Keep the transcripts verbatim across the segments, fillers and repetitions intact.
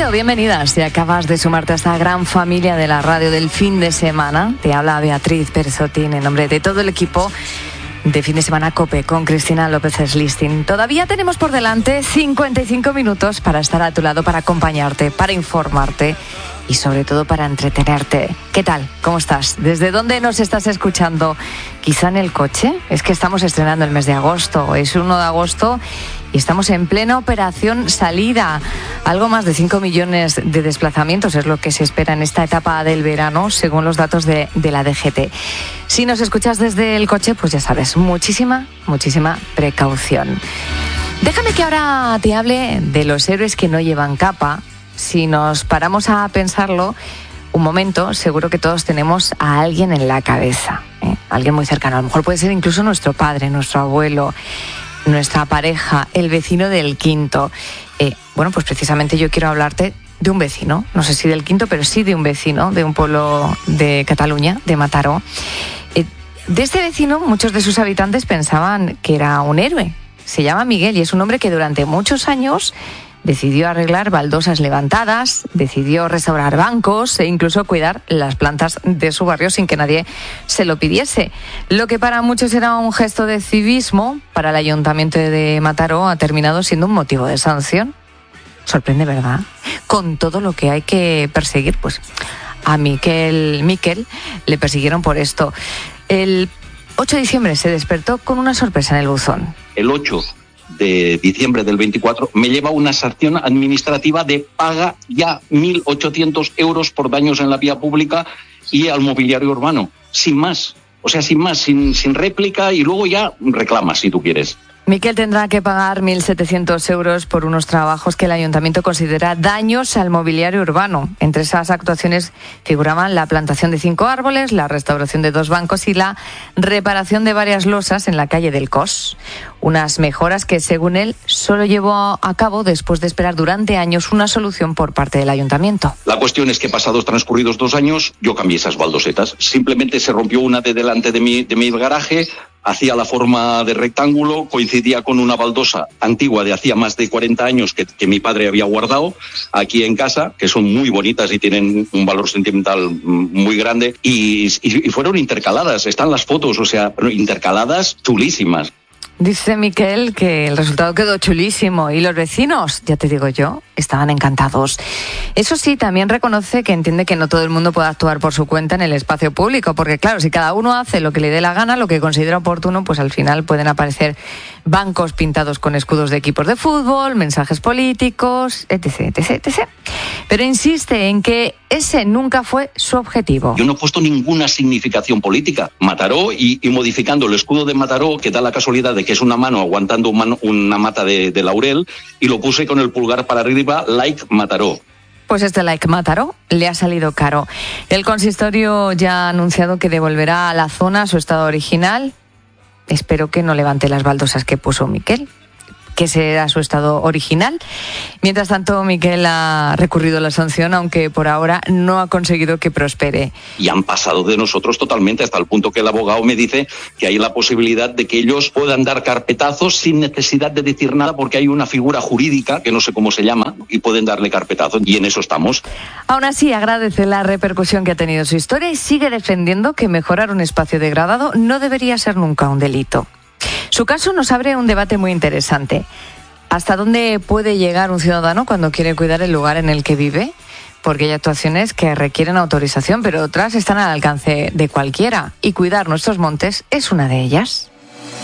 Bienvenido, bienvenida. Si acabas de sumarte a esta gran familia de la radio del fin de semana, te habla Beatriz Perzotín en nombre de todo el equipo de Fin de Semana COPE con Cristina López Slistin. Todavía tenemos por delante cincuenta y cinco minutos para estar a tu lado, para acompañarte, para informarte y sobre todo para entretenerte. ¿Qué tal? ¿Cómo estás? ¿Desde dónde nos estás escuchando? ¿Quizá en el coche? Es que estamos estrenando el mes de agosto. Es uno de agosto y estamos en plena operación salida. Algo más de cinco millones de desplazamientos es lo que se espera en esta etapa del verano, según los datos de, de la D G T. Si nos escuchas desde el coche, pues ya sabes, muchísima, muchísima precaución. Déjame que ahora te hable de los héroes que no llevan capa. Si nos paramos a pensarlo un momento, seguro que todos tenemos a alguien en la cabeza, ¿eh? Alguien muy cercano. A lo mejor puede ser incluso nuestro padre, nuestro abuelo, nuestra pareja, el vecino del quinto. Eh, bueno, pues precisamente yo quiero hablarte de un vecino, no sé si del quinto, pero sí de un vecino de un pueblo de Cataluña, de Mataró. Eh, de este vecino, muchos de sus habitantes pensaban que era un héroe. Se llama Miguel y es un hombre que durante muchos años decidió arreglar baldosas levantadas, decidió restaurar bancos e incluso cuidar las plantas de su barrio sin que nadie se lo pidiese. Lo que para muchos era un gesto de civismo, para el Ayuntamiento de Mataró ha terminado siendo un motivo de sanción. Sorprende, ¿verdad? Con todo lo que hay que perseguir, pues a Miquel, Miquel le persiguieron por esto. El ocho de diciembre se despertó con una sorpresa en el buzón. El ocho de diciembre del veinticuatro me lleva una sanción administrativa de paga ya mil ochocientos euros por daños en la vía pública y al mobiliario urbano, sin más, o sea, sin más, sin, sin réplica, y luego ya reclamas si tú quieres. Miquel tendrá que pagar mil setecientos euros por unos trabajos que el Ayuntamiento considera daños al mobiliario urbano. Entre esas actuaciones figuraban la plantación de cinco árboles, la restauración de dos bancos y la reparación de varias losas en la calle del Cos. Unas mejoras que, según él, solo llevó a cabo después de esperar durante años una solución por parte del Ayuntamiento. La cuestión es que pasados transcurridos dos años, yo cambié esas baldosetas. Simplemente se rompió una de delante de mi, de mi garaje. Hacía la forma de rectángulo, coincidía con una baldosa antigua de hacía más de cuarenta años que, que mi padre había guardado aquí en casa, que son muy bonitas y tienen un valor sentimental muy grande, y, y, y fueron intercaladas, están las fotos, o sea, intercaladas chulísimas. Dice Miquel que el resultado quedó chulísimo y los vecinos, ya te digo yo, estaban encantados. Eso sí, también reconoce que entiende que no todo el mundo puede actuar por su cuenta en el espacio público, porque claro, si cada uno hace lo que le dé la gana, lo que considera oportuno, pues al final pueden aparecer bancos pintados con escudos de equipos de fútbol, mensajes políticos, etc, etc, etcétera. Pero insiste en que ese nunca fue su objetivo. Yo no he puesto ninguna significación política. Mataró y, y modificando el escudo de Mataró, que da la casualidad de que es una mano aguantando un mano, una mata de, de laurel, y lo puse con el pulgar para arriba, like Mataró. Pues este like Mataró le ha salido caro. El consistorio ya ha anunciado que devolverá a la zona su estado original. Espero que no levante las baldosas que puso Miquel, que será su estado original. Mientras tanto, Miquel ha recurrido a la sanción, aunque por ahora no ha conseguido que prospere. Y han pasado de nosotros totalmente, hasta el punto que el abogado me dice que hay la posibilidad de que ellos puedan dar carpetazos sin necesidad de decir nada, porque hay una figura jurídica, que no sé cómo se llama, y pueden darle carpetazos, y en eso estamos. Aún así, agradece la repercusión que ha tenido su historia y sigue defendiendo que mejorar un espacio degradado no debería ser nunca un delito. Su caso nos abre un debate muy interesante. ¿Hasta dónde puede llegar un ciudadano cuando quiere cuidar el lugar en el que vive? Porque hay actuaciones que requieren autorización, pero otras están al alcance de cualquiera. Y cuidar nuestros montes es una de ellas.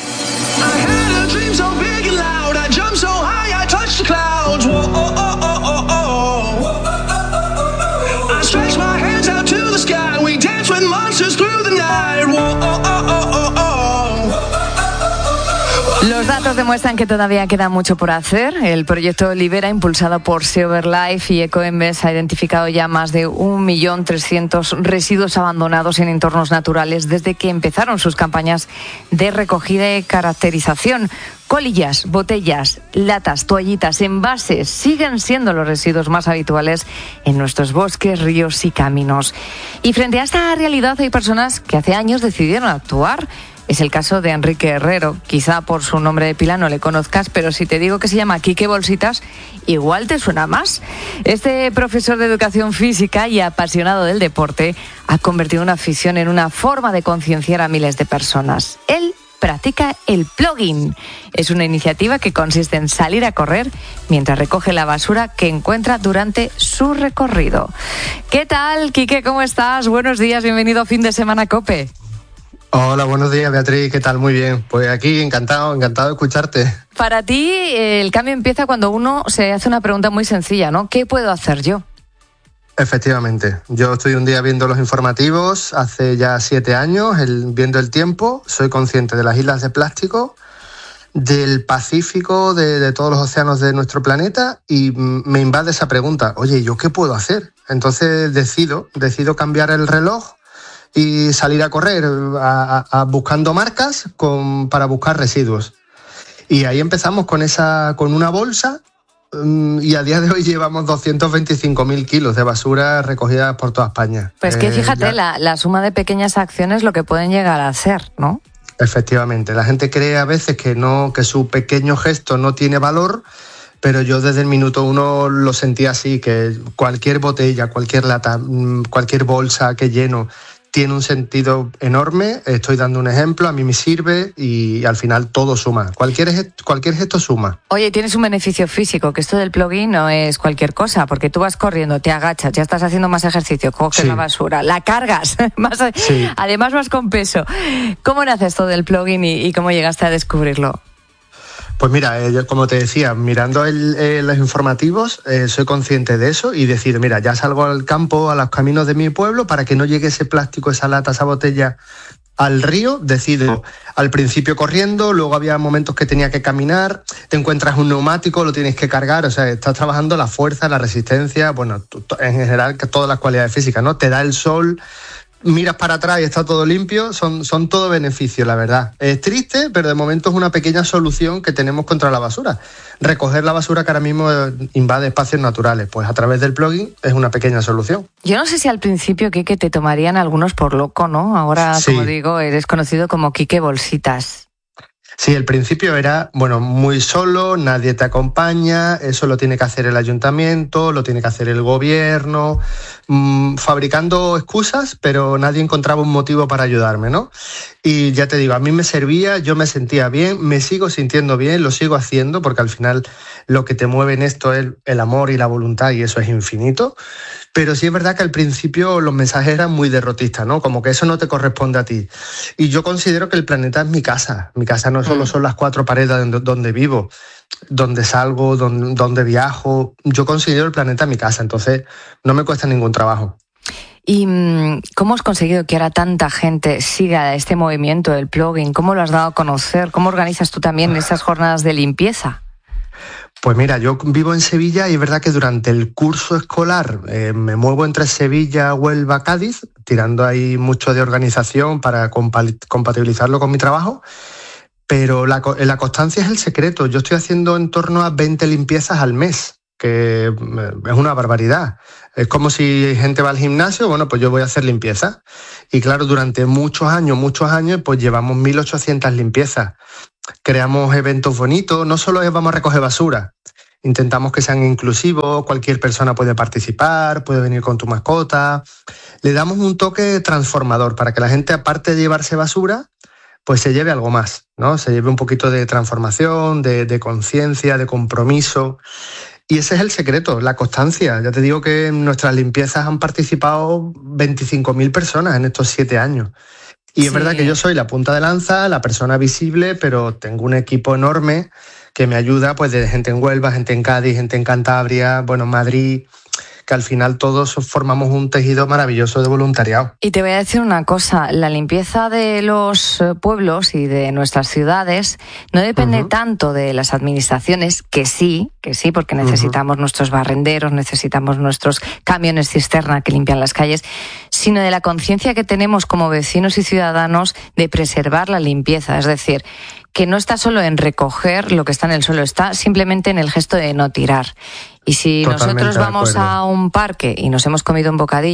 Los datos demuestran que todavía queda mucho por hacer. El proyecto Libera, impulsado por Seoverlife y Ecoembes, ha identificado ya más de un millón trescientos mil residuos abandonados en entornos naturales desde que empezaron sus campañas de recogida y caracterización. Colillas, botellas, latas, toallitas, envases siguen siendo los residuos más habituales en nuestros bosques, ríos y caminos. Y frente a esta realidad hay personas que hace años decidieron actuar. Es el caso de Enrique Herrero. Quizá por su nombre de pila no le conozcas, pero si te digo que se llama Quique Bolsitas, igual te suena más. Este profesor de educación física y apasionado del deporte ha convertido una afición en una forma de concienciar a miles de personas. Él practica el plogging. Es una iniciativa que consiste en salir a correr mientras recoge la basura que encuentra durante su recorrido. ¿Qué tal, Quique? ¿Cómo estás? Buenos días, bienvenido a Fin de Semana COPE. Hola, buenos días, Beatriz, ¿qué tal? Muy bien. Pues aquí encantado, encantado de escucharte. Para ti, el cambio empieza cuando uno se hace una pregunta muy sencilla, ¿no? ¿Qué puedo hacer yo? Efectivamente, yo estoy un día viendo los informativos, hace ya siete años, el, viendo el tiempo, soy consciente de las islas de plástico, del Pacífico, de, de todos los océanos de nuestro planeta y me invade esa pregunta, oye, ¿yo qué puedo hacer? Entonces decido, decido cambiar el reloj y salir a correr a, a, a buscando marcas con, para buscar residuos. Y ahí empezamos con, esa, con una bolsa. Y a día de hoy llevamos doscientos veinticinco mil kilos de basura recogidas por toda España. Pues que fíjate, eh, la, la suma de pequeñas acciones lo que pueden llegar a hacer, ¿no? Efectivamente, la gente cree a veces que no, que su pequeño gesto no tiene valor, pero yo desde el minuto uno lo sentí así, que cualquier botella, cualquier lata, cualquier bolsa que lleno tiene un sentido enorme. Estoy dando un ejemplo, a mí me sirve y al final todo suma. Cualquier gesto, cualquier gesto suma. Oye, tienes un beneficio físico, que esto del plogging no es cualquier cosa, porque tú vas corriendo, te agachas, ya estás haciendo más ejercicio, coges sí. la basura, la cargas, más, sí. además vas con peso. ¿Cómo nace esto del plogging y, y cómo llegaste a descubrirlo? Pues mira, eh, como te decía, mirando el, eh, los informativos, eh, soy consciente de eso y decir, mira, ya salgo al campo, a los caminos de mi pueblo, para que no llegue ese plástico, esa lata, esa botella al río. Decido al principio corriendo, luego había momentos que tenía que caminar, te encuentras un neumático, lo tienes que cargar, o sea, estás trabajando la fuerza, la resistencia, bueno, en general todas las cualidades físicas, ¿no? Te da el sol, miras para atrás y está todo limpio, son, son todo beneficios, la verdad. Es triste, pero de momento es una pequeña solución que tenemos contra la basura. Recoger la basura que ahora mismo invade espacios naturales, pues a través del plogging es una pequeña solución. Yo no sé si al principio, Quique, te tomarían algunos por loco, ¿no? Ahora, sí. como digo, eres conocido como Quique Bolsitas. Sí, el principio era, bueno, muy solo, nadie te acompaña, eso lo tiene que hacer el ayuntamiento, lo tiene que hacer el gobierno, mmm, fabricando excusas, pero nadie encontraba un motivo para ayudarme, ¿no? Y ya te digo, a mí me servía, yo me sentía bien, me sigo sintiendo bien, lo sigo haciendo, porque al final lo que te mueve en esto es el amor y la voluntad, y eso es infinito. Pero sí es verdad que al principio los mensajes eran muy derrotistas, ¿no? Como que eso no te corresponde a ti. Y yo considero que el planeta es mi casa. Mi casa no solo son las cuatro paredes donde, donde vivo, donde salgo, donde, donde viajo. Yo considero el planeta mi casa, entonces no me cuesta ningún trabajo. ¿Y cómo has conseguido que ahora tanta gente siga este movimiento del plogging? ¿Cómo lo has dado a conocer? ¿Cómo organizas tú también esas jornadas de limpieza? Pues mira, yo vivo en Sevilla y es verdad que durante el curso escolar eh, me muevo entre Sevilla, Huelva, Cádiz, tirando ahí mucho de organización para compa- compatibilizarlo con mi trabajo, pero la, la constancia es el secreto. Yo estoy haciendo en torno a veinte limpiezas al mes, que es una barbaridad. Es como si gente va al gimnasio, bueno, pues yo voy a hacer limpieza. Y claro, durante muchos años, muchos años, pues llevamos mil ochocientas limpiezas. Creamos eventos bonitos, no solo vamos a recoger basura, intentamos que sean inclusivos, cualquier persona puede participar, puede venir con tu mascota. Le damos un toque transformador para que la gente, aparte de llevarse basura, pues se lleve algo más, ¿no? Se lleve un poquito de transformación, de, de conciencia, de compromiso. Y ese es el secreto, la constancia. Ya te digo que en nuestras limpiezas han participado veinticinco mil personas en estos siete años. Y es sí. verdad que yo soy la punta de lanza, la persona visible, pero tengo un equipo enorme que me ayuda, pues de gente en Huelva, gente en Cádiz, gente en Cantabria, bueno, Madrid, que al final todos formamos un tejido maravilloso de voluntariado. Y te voy a decir una cosa, la limpieza de los pueblos y de nuestras ciudades no depende uh-huh. tanto de las administraciones, que sí, que sí, porque necesitamos uh-huh. nuestros barrenderos, necesitamos nuestros camiones cisterna que limpian las calles, sino de la conciencia que tenemos como vecinos y ciudadanos de preservar la limpieza, es decir, que no está solo en recoger lo que está en el suelo, está simplemente en el gesto de no tirar. Y si Totalmente nosotros vamos a un parque y nos hemos comido un bocadillo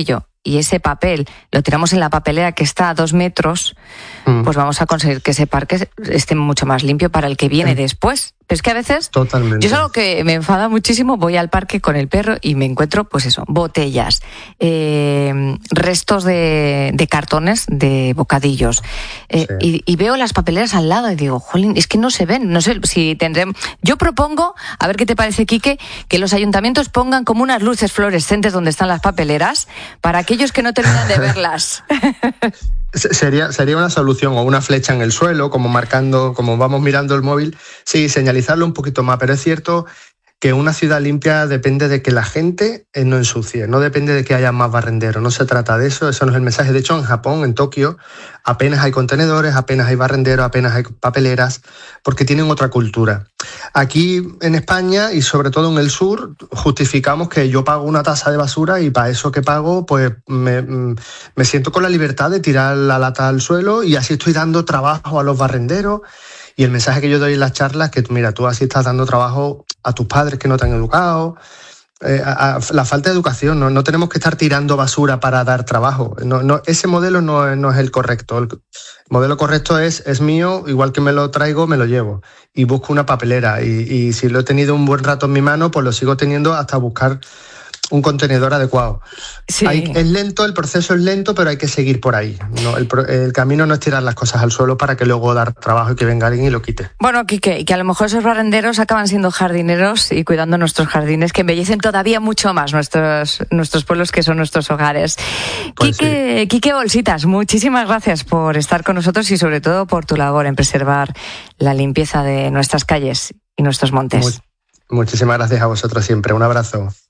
y ese papel lo tiramos en la papelera que está a dos metros, mm. pues vamos a conseguir que ese parque esté mucho más limpio para el que viene eh. después. Pero es que a veces, Totalmente. yo es algo que me enfada muchísimo, voy al parque con el perro y me encuentro, pues eso, botellas, eh, restos de, de cartones, de bocadillos, eh, sí. y, y veo las papeleras al lado y digo, jolín, es que no se ven, no sé si tendremos... Yo propongo, a ver qué te parece, Quique, que los ayuntamientos pongan como unas luces fluorescentes donde están las papeleras, para aquellos que no terminan de verlas. Sería, sería una solución, o una flecha en el suelo, como marcando, como vamos mirando el móvil, sí, señalizarlo un poquito más, pero es cierto que una ciudad limpia depende de que la gente no ensucie, no depende de que haya más barrenderos, no se trata de eso, eso no es el mensaje. De hecho, en Japón, en Tokio, apenas hay contenedores, apenas hay barrenderos, apenas hay papeleras, porque tienen otra cultura. Aquí en España, y sobre todo en el sur, justificamos que yo pago una tasa de basura y para eso que pago, pues me, me siento con la libertad de tirar la lata al suelo y así estoy dando trabajo a los barrenderos. Y el mensaje que yo doy en las charlas es que, mira, tú así estás dando trabajo a tus padres que no te han educado, eh, a, a la falta de educación, no, no tenemos que estar tirando basura para dar trabajo. No, no, ese modelo no, no es el correcto. El modelo correcto es, es mío, igual que me lo traigo, me lo llevo. Y busco una papelera. Y, y si lo he tenido un buen rato en mi mano, pues lo sigo teniendo hasta buscar un contenedor adecuado. Sí. Hay, es lento, el proceso es lento, pero hay que seguir por ahí. No, el, el camino no es tirar las cosas al suelo para que luego dar trabajo y que venga alguien y lo quite. Bueno, Quique, que a lo mejor esos barrenderos acaban siendo jardineros y cuidando nuestros jardines, que embellecen todavía mucho más nuestros, nuestros pueblos, que son nuestros hogares. Pues Quique, sí. Quique Bolsitas, muchísimas gracias por estar con nosotros y sobre todo por tu labor en preservar la limpieza de nuestras calles y nuestros montes. Muy, muchísimas gracias a vosotros siempre. Un abrazo.